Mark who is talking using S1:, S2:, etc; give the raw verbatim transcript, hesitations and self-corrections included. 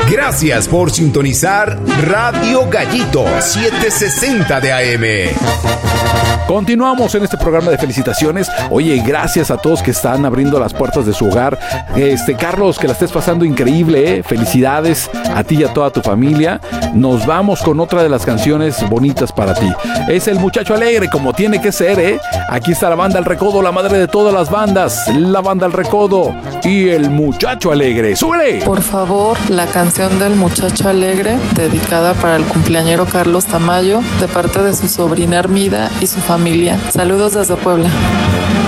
S1: Gracias por sintonizar Radio Gallito setecientos sesenta de A M.
S2: Continuamos en este programa de felicitaciones. Oye, gracias a todos que están abriendo las puertas de su hogar. Este, Carlos, que la estés pasando increíble, ¿eh? Felicidades a ti y a toda tu familia. Nos vamos con otra de las canciones bonitas para ti. Es El Muchacho Alegre, como tiene que ser, ¿eh? Aquí está la banda El Recodo, la madre de todas las bandas. La banda El Recodo y El Muchacho Alegre. ¡Súbele!
S3: Por favor, la canción del Muchacho Alegre, dedicada para el cumpleañero Carlos Tamayo, de parte de su sobrina Armida y su familia. Saludos desde Puebla.